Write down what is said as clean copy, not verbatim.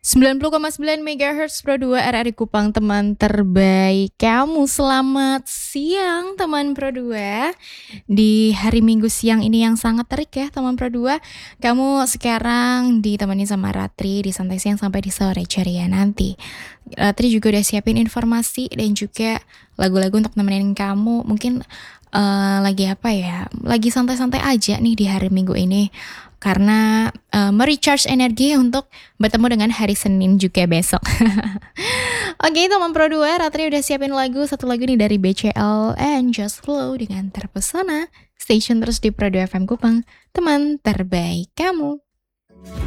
90,9 MHz Pro 2 RRI Kupang, teman terbaik kamu. Selamat siang teman Pro 2. Di hari Minggu siang ini yang sangat terik ya teman Pro 2. Kamu sekarang ditemani sama Ratri di santai siang sampai di sore ceria nanti. Ratri juga udah siapin informasi dan juga lagu-lagu untuk nemenin kamu. Mungkin lagi apa ya? Lagi santai-santai aja nih di hari Minggu ini. Karena merecharge energi untuk bertemu dengan hari Senin juga besok. Oke, teman Pro 2, Ratri udah siapin satu lagu nih dari BCL and Just Flow dengan Terpesona. Station terus di Pro 2 FM Kupang, teman terbaik kamu.